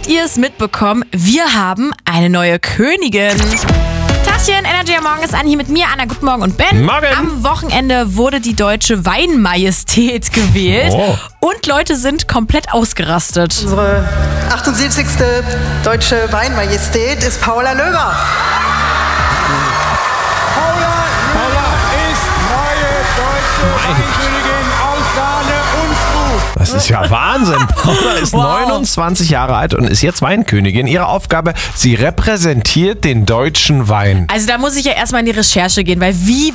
Habt ihr es mitbekommen? Wir haben eine neue Königin. Tachchen, Energy am Morgen ist an, hier mit mir, Anna, guten Morgen und Ben. Morgen. Am Wochenende wurde die deutsche Weinmajestät gewählt und Leute sind komplett ausgerastet. Unsere 78. deutsche Weinmajestät ist Paula Löber. Paula ist neue deutsche Weinkönigin aus Sahne und Spuk. Das ist ja Wahnsinn. Paula ist 29 Jahre alt und ist jetzt Weinkönigin. Ihre Aufgabe, sie repräsentiert den deutschen Wein. Also da muss ich ja erstmal in die Recherche gehen, weil wie